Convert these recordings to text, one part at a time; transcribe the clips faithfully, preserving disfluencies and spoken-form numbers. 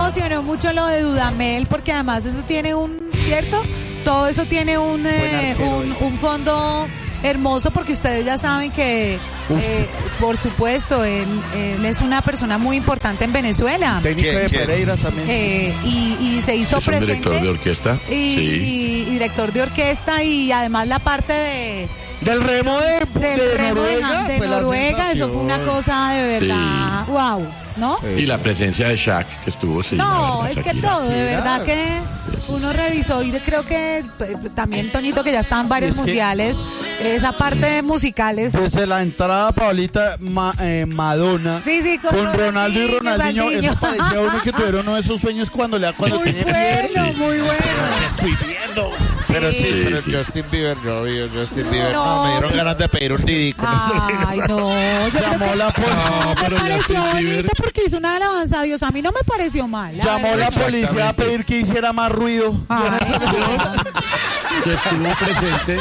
emocionó mucho lo de Dudamel, porque además eso tiene un, ¿cierto? Todo eso tiene un, eh, un, un fondo hermoso, porque ustedes ya saben que, eh, por supuesto, él, él es una persona muy importante en Venezuela. Técnico de Pereira también. Eh, y, y se hizo ¿Es un presente. director de orquesta? Y, Sí. y, y director de orquesta, y además la parte de... Del remo de, del de remo Noruega. de fue la Noruega, eso fue una sensación. cosa de verdad, Sí. wow, ¿no? Y la presencia de Shaq, que estuvo, sí. No, la es que Shakira. todo, de verdad que sí, sí. uno revisó y creo que eh, también, Toñito, que ya estaban varios Es que- mundiales, esa parte musicales. Desde la entrada, Paulita, Ma- eh, Madonna. Sí, sí, con, Con Ronaldo y Ronaldinho, Ronaldinho. eso parecía a uno que tuvieron uno de esos sueños cuando le cuando Muy tiene bueno, fiebre. muy bueno. Estoy viendo. Pero sí, Sí, pero sí. Justin Bieber, yo vi Justin Bieber. No, No, me dieron pero- ganas de pedir un Didi con Ay, no. Yo creo Llamó que la policía. me pero pareció Justin Bieber- bonito porque hizo una alabanza a Dios. A mí no me pareció mal. la Llamó verdad. la policía a Exactamente. pedir que hiciera más ruido. Ay, Que estuvo presente,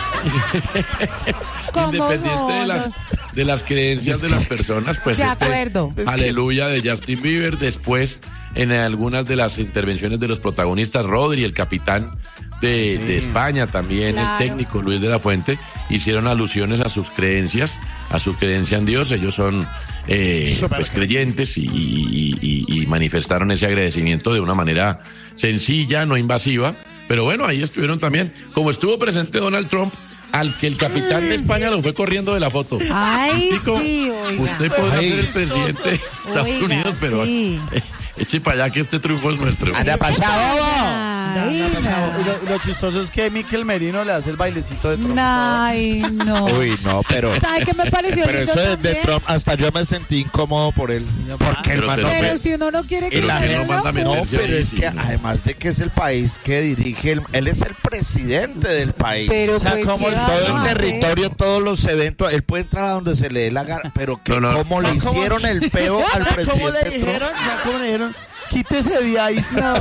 ¿cómo independiente de son? las, de las creencias de las personas, pues De este acuerdo. aleluya de Justin Bieber. Después, en algunas de las intervenciones de los protagonistas, Rodri, el capitán de, de España, también Claro. el técnico Luis de la Fuente, hicieron alusiones a sus creencias, a su creencia en Dios. Ellos son eh, Súper pues creyentes y, y- y- y manifestaron ese agradecimiento de una manera sencilla, no invasiva. Pero bueno, ahí estuvieron también, como estuvo presente Donald Trump, al que el capitán de España lo fue corriendo de la foto. Ay, Chico, sí, oiga. usted podrá Ay, ser el presidente de Estados Oiga, Unidos, pero sí. eh, eche para allá que este triunfo es nuestro. Anda pasado, bobo. Ay, No, no ha pasado. no. Y lo, y lo chistoso es que Miquel Merino le hace el bailecito de Trump. Ay, no. Uy, no, pero. ¿Sabe qué me pareció Pero lindo eso es de también? Trump, hasta yo me sentí incómodo por él. Porque Pero el man se no lo fue- Pero si uno no quiere Y la que gente no manda No, meterse pero ahí, es sí, que no. además de que es el país que dirige, el- él es el presidente del país. Pero o sea, pues, como ¿qué en vamos todo a el hacer? territorio, todos los eventos, él puede entrar a donde se le dé la gana, pero que No, no. cómo le ¿Cómo? hicieron el feo al ¿Cómo le presidente dijeron? Trump. ¿Ya ¿Cómo le dijeron? Quítese de ahí. No,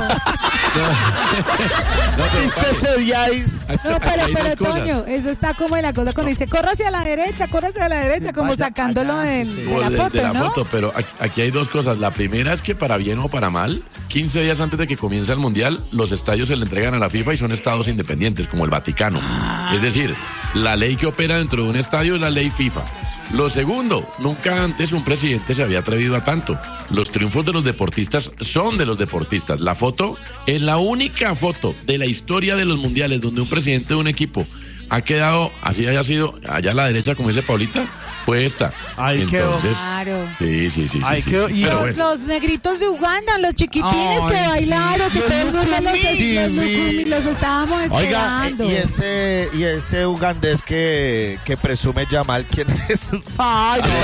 Quítese de ahí. no, pero, Hay dos pero cosas. Toño, eso está como en la cosa cuando dice, corra hacia la derecha, corra hacia la derecha, como Vaya sacándolo allá, del- sí. de, Como la de- foto, de la ¿no? foto, pero aquí- aquí hay dos cosas. La primera es que para bien o para mal, quince días antes de que comience el Mundial, los estadios se le entregan a la FIFA y son estados independientes, como el Vaticano. Es decir, la ley que opera dentro de un estadio es la ley FIFA. Lo segundo, nunca antes un presidente se había atrevido a tanto. Los triunfos de los deportistas son de los deportistas. La foto es la única foto de la historia de los mundiales donde un presidente de un equipo ha quedado, así haya sido, allá a la derecha, como dice Paulita, fue esta. Ahí quedó. Entonces, Claro. sí, sí, sí. sí, Ahí sí. quedó. Y Pero Los, bueno, los negritos de Uganda, los chiquitines Ay, que sí. bailaron, que Los todo el mundo los, Lukumi. los, Lukumi, los estábamos Oiga, esperando. y ese, y ese ugandés que, que presume Yamal, ¿quién es? Ay, no.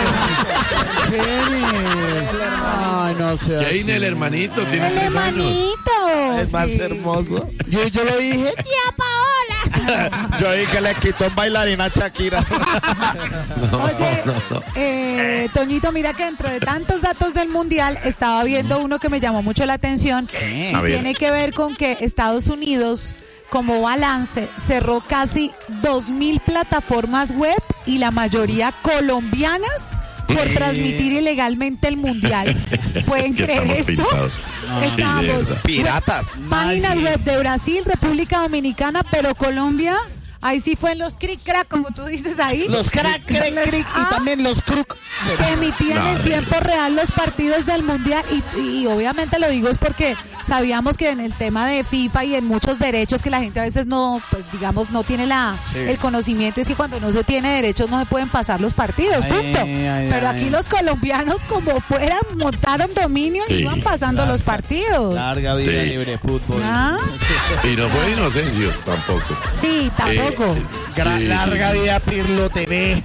Ay, no sé. Jane, el hermanito, tiene El tres años. hermanito. Es más sí. hermoso. Yo, yo lo dije. Tía Paola. Yo dije que le quitó un bailarín a Shakira. Oye, no, no. eh, Toñito, mira que dentro de tantos datos del Mundial estaba viendo uno que me llamó mucho la atención y A ver. tiene que ver con que Estados Unidos, como balance, cerró casi dos mil plataformas web y la mayoría colombianas por transmitir ilegalmente el Mundial. ¿Pueden Que creer estamos esto? pintados. Sí, de Estamos verdad. Piratas. páginas web de Brasil, República Dominicana, pero Colombia, ahí sí fue en los cric crack, como tú dices ahí. Los crack, crack, crack, Ah, y también los crook. que emitían No, en no. tiempo real los partidos del Mundial y, y obviamente lo digo es porque sabíamos que en el tema de FIFA y en muchos derechos que la gente a veces no, pues digamos, no tiene la Sí. el conocimiento, es que cuando no se tiene derechos no se pueden pasar los partidos, Ay, punto. ay, Pero ay. aquí los colombianos como fueran, montaron dominio y Sí, iban pasando los partidos. Larga vida Sí. libre fútbol. ¿Ah? Y no fue Inocencio tampoco. Sí, tampoco. Eh, Gra- sí, larga sí. vida Pirlo T V.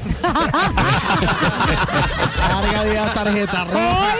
Larga vida tarjeta roja.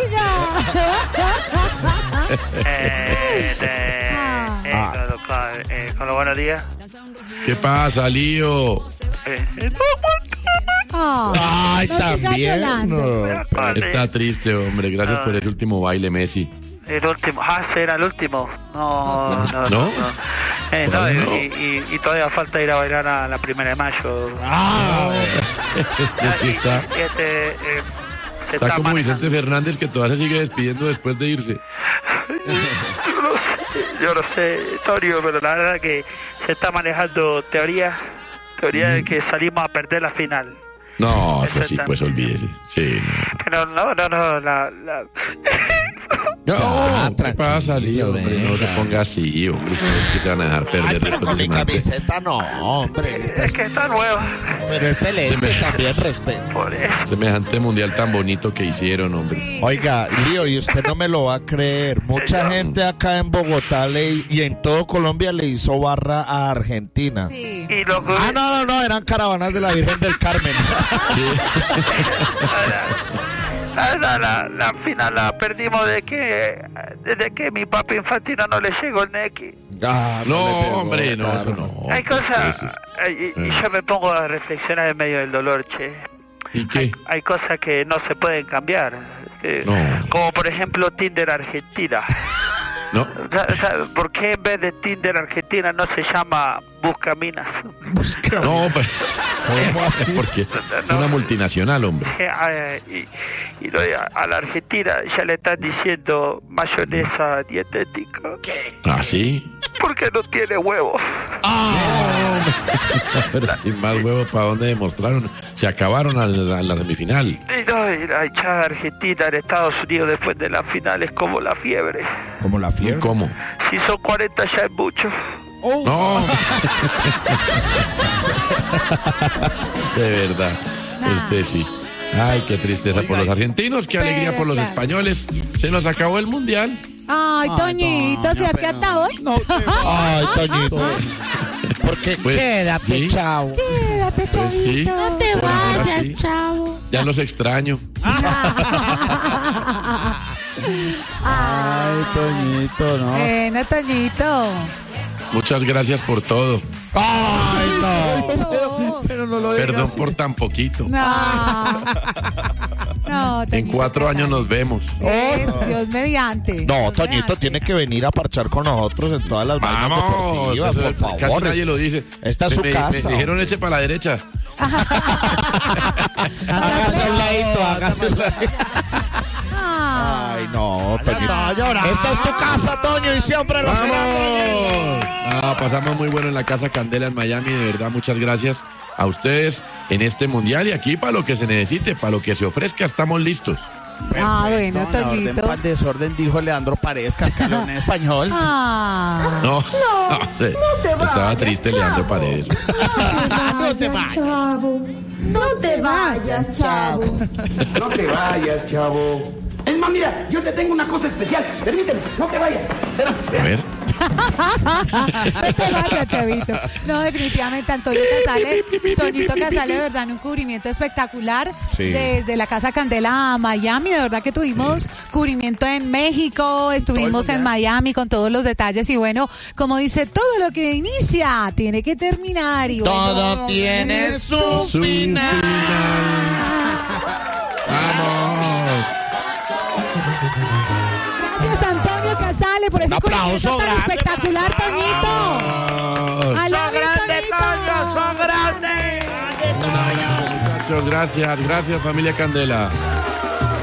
Oiga. Eh, de- Ah. eh, con, con- eh, con los buenos días. ¿Qué pasa, Lío? Eh, eh, Ah, Ay, no siga también. llorando. No. Está triste, hombre. Gracias Ah. por ese último baile, Messi. el último. Ah, ese era el último. No, no, no. ¿No? Eh, no, ¿Por y, no? y- y todavía falta ir a bailar a la primera de mayo. Ah, y, es que está, y este, eh, se está como manejando. Vicente Fernández que todavía se sigue despidiendo después de irse. Yo no sé, yo no sé, Torio, pero la verdad que se está manejando teoría, teoría de que salimos a perder la final. No, eso Eso sí, está- pues olvídese. Sí, no. Pero no, no, no, la... la... No, Ah, ¿qué pasa, Lío? Hombre, no se venga. ponga así, hombre. Ustedes que se van a dejar perder Ay, pero después con de mi semejante- camiseta no, hombre. Esta Es es- que está nueva, Pero es celeste Se me- también, respeto. por eso. semejante mundial tan bonito que hicieron, hombre. Oiga, Lío, y usted no me lo va a creer. Mucha Señor. gente acá en Bogotá le, y en todo Colombia le hizo barra a Argentina. Sí. Y lo que... Ah, no, no, no, eran caravanas de la Virgen del Carmen. La, la, la, la final la perdimos de que desde que mi papá Infantino no le llegó el nequi. Ah, No, le pegó, hombre, no, claro. eso no. Hay cosas, Eso- y, y yo me pongo a reflexionar en medio del dolor, che. ¿Y qué? Hay cosas que no se pueden cambiar, eh, No. como por ejemplo Tinder Argentina. No. O sea, o sea, ¿por qué en vez de Tinder Argentina no se llama Buscaminas? No, pues, ¿Cómo así? porque es una multinacional, hombre. Eh, y, y lo- a la Argentina ya le están diciendo mayonesa dietética. ¿Ah, sí? Porque no tiene huevo. Pero sin más huevos, ¿para dónde demostraron? Se acabaron a la, a la semifinal. Y no, y la hinchada argentina en Estados Unidos después de la final es como la fiebre. Como la ¿Y fiebre. cómo? Si son cuarenta ya es mucho. Oh. No. De verdad. Nah. Usted sí. Ay, qué tristeza por los argentinos, qué alegría Pero por los claro. españoles. Se nos acabó el mundial. Ay, Ay, Toñito, doña, ¿se ha pero- quedado hoy? No, te va. Ay, Toñito. Porque Pues, quédate, sí. chao. Quédate, Pues sí. chavito. No te vayas, chavo. Ya los extraño. Ay, Toñito, no. Bueno, Toñito. Muchas gracias por todo. Ay, no. No, Pero no lo digas Perdón así. por tan poquito. no. No, En Toñito, cuatro usted años sabe. nos vemos. Es Dios mediante. No, Dios Toñito mediante. tiene que venir a parchar con nosotros en todas las vainas Vamos, deportivas, eso por es- favor. casi nadie lo dice. Esta es Me- su me- casa. Me dijeron eche para la derecha. Hágase un ladito, hágase un ladito. Ah. Ay, no, Toñito. Esta es tu casa, Toño, y siempre lo será, Toño. Ah, pasamos muy bueno en la Casa Candela en Miami. De verdad, muchas gracias a ustedes en este mundial y aquí para lo que se necesite, para lo que se ofrezca, estamos listos. Ah, bueno, No, la orden Toñito. para el desorden, dijo Leandro Paredes, cascalón en español. Ah. No, no, sí, estaba triste Leandro Paredes. No te vayas. Chavo, no te vayas, chavo. No te vayas, chavo. Es más, mira, yo te tengo una cosa especial. Permíteme, no te vayas. Espera. A ver, No te vayas, chavito. No, definitivamente Antonio Casale, Toñito Casale, de verdad, en un cubrimiento espectacular Sí. desde la Casa Candela a Miami. De verdad que tuvimos cubrimiento en México, estuvimos en Miami con todos los detalles y bueno, como dice, todo lo que inicia tiene que terminar y bueno, Todo tiene su su final. vamos. gracias Antonio Casale por ese aplauso cubrimiento tan grande espectacular, Toñito. Vamos. I love you, Toñito. son grandes. Muchachos, gracias, gracias familia Candela.